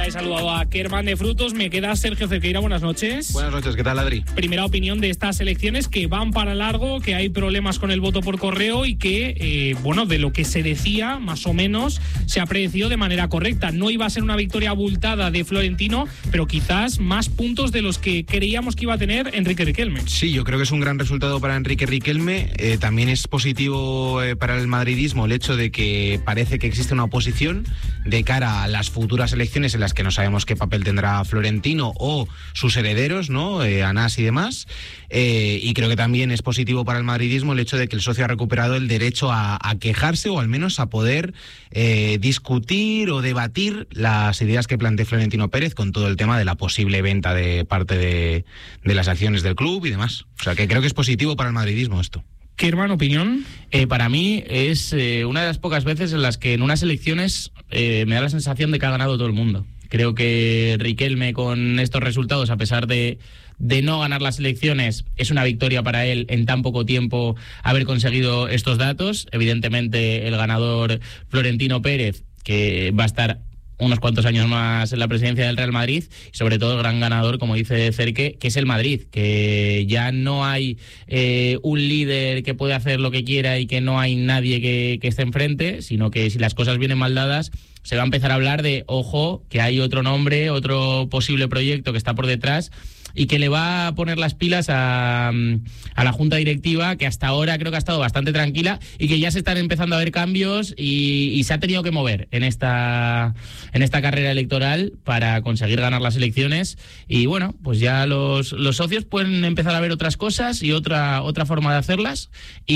He saludado a Kerman de Frutos. Me queda Sergio Cerqueira. Buenas noches. Buenas noches, ¿qué tal, Adri? Primera opinión de estas elecciones, que van para largo, que hay problemas con el voto por correo y que, de lo que se decía, más o menos, se ha predecido de manera correcta. No iba a ser una victoria abultada de Florentino, pero quizás más puntos de los que creíamos que iba a tener Enrique Riquelme. Sí, yo creo que es un gran resultado para Enrique Riquelme. También es positivo para el madridismo el hecho de que parece que existe una oposición de cara a las futuras elecciones en las que no sabemos qué papel tendrá Florentino o sus herederos, ¿no? Anás y demás. Y creo que también es positivo para el madridismo el hecho de que el socio ha recuperado el derecho a quejarse o al menos a poder discutir o debatir las ideas que plantee Florentino Pérez con todo el tema de la posible venta de parte de las acciones del club y demás. O sea que creo que es positivo para el madridismo esto. ¿Qué, hermano, opinión? Para mí es una de las pocas veces en las que en unas elecciones me da la sensación de que ha ganado todo el mundo. Creo que Riquelme con estos resultados, a pesar de no ganar las elecciones, es una victoria para él en tan poco tiempo haber conseguido estos datos. Evidentemente el ganador Florentino Pérez, que va a estar unos cuantos años más en la presidencia del Real Madrid, y sobre todo el gran ganador, como dice Cerque, que es el Madrid, que ya no hay un líder que puede hacer lo que quiera y que no hay nadie que esté enfrente, sino que si las cosas vienen mal dadas, se va a empezar a hablar de, ojo, que hay otro nombre, otro posible proyecto que está por detrás y que le va a poner las pilas a la junta directiva, que hasta ahora creo que ha estado bastante tranquila y que ya se están empezando a ver cambios y se ha tenido que mover en esta carrera electoral para conseguir ganar las elecciones. Y bueno, pues ya los socios pueden empezar a ver otras cosas y otra forma de hacerlas.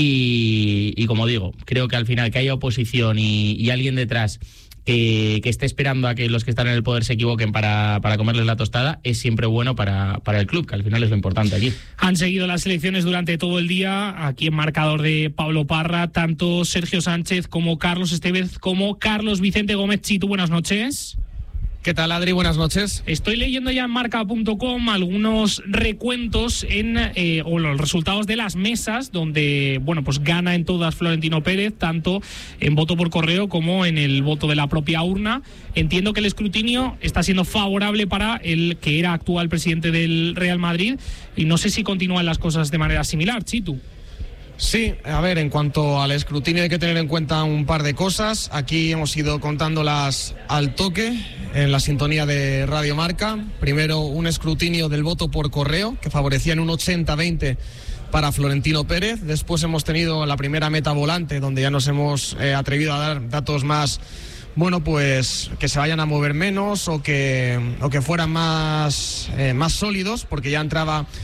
Y como digo, creo que al final que haya oposición y alguien detrás que esté esperando a que los que están en el poder se equivoquen para comerles la tostada, es siempre bueno para el club, que al final es lo importante aquí. Han seguido las elecciones durante todo el día, aquí en marcador de Pablo Parra, tanto Sergio Sánchez como Carlos Estevez como Carlos Vicente Gómez. Chitu, buenas noches. ¿Qué tal, Adri? Buenas noches. Estoy leyendo ya en marca.com algunos recuentos o los resultados de las mesas donde, pues gana en todas Florentino Pérez, tanto en voto por correo como en el voto de la propia urna. Entiendo que el escrutinio está siendo favorable para el que era actual presidente del Real Madrid y no sé si continúan las cosas de manera similar, Chitu. Sí, a ver, en cuanto al escrutinio hay que tener en cuenta un par de cosas. Aquí hemos ido contándolas al toque en la sintonía de Radio Marca. Primero, un escrutinio del voto por correo que favorecía en un 80-20 para Florentino Pérez. Después hemos tenido la primera meta volante, donde ya nos hemos atrevido a dar datos más, pues que se vayan a mover menos o que fueran más sólidos, porque ya entraba